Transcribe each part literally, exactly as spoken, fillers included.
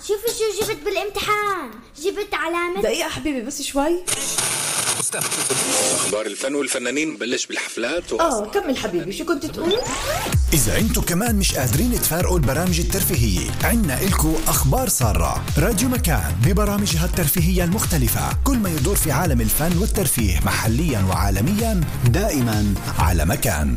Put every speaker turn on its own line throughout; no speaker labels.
شوفي شو جبت بالامتحان. جبت علامة.
دقيقة حبيبي بس شوي.
أخبار الفن والفنانين بلش بالحفلات و...
آه كمل حبيبي، شو كنت تقول؟
إذا أنتو كمان مش قادرين تفارقوا البرامج الترفيهية، عنا إلكو أخبار سارة. راديو مكان ببرامجها الترفيهية المختلفة، كل ما يدور في عالم الفن والترفيه محليا وعالميا، دائما على مكان.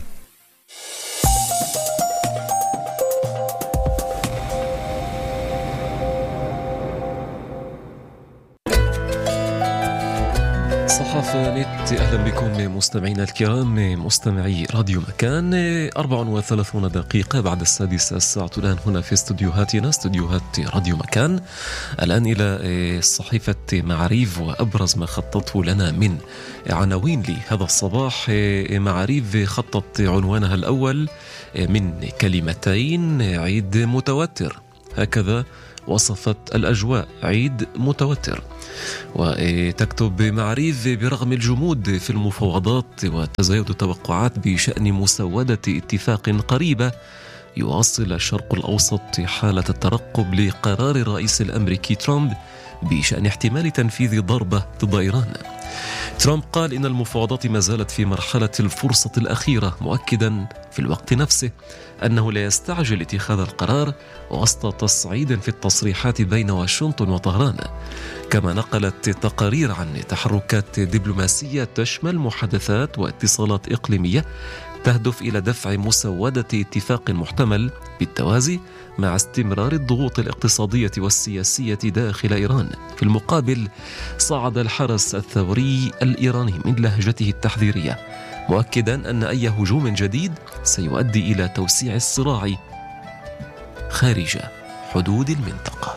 صحافة نت، أهلا بكم مستمعينا الكرام، مستمعي راديو مكان. أربع وثلاثون دقيقة بعد السادسة، الساعة الآن هنا في استوديوهاتنا، استوديوهات راديو مكان. الآن إلى صحيفة معاريف وأبرز ما خطته لنا من عناوين لهذا الصباح. معاريف خطت عنوانها الأول من كلمتين: عيد متوتر. هكذا وصفت الأجواء، عيد متوتر. وتكتب معاريف: برغم الجمود في المفاوضات وتزايد التوقعات بشأن مسودة اتفاق قريبة، يواصل الشرق الأوسط حالة الترقب لقرار الرئيس الأمريكي ترامب بشأن احتمال تنفيذ ضربة ضد إيران. ترامب قال إن المفاوضات ما زالت في مرحلة الفرصة الأخيرة، مؤكدا في الوقت نفسه أنه لا يستعجل اتخاذ القرار، وسط تصعيد في التصريحات بين واشنطن وطهران. كما نقلت تقارير عن تحركات دبلوماسية تشمل محادثات واتصالات إقليمية تهدف إلى دفع مسودة اتفاق محتمل، بالتوازي مع استمرار الضغوط الاقتصادية والسياسية داخل إيران. في المقابل، صعد الحرس الثوري الإيراني من لهجته التحذيرية، مؤكدا أن أي هجوم جديد سيؤدي إلى توسيع الصراع خارج حدود المنطقة.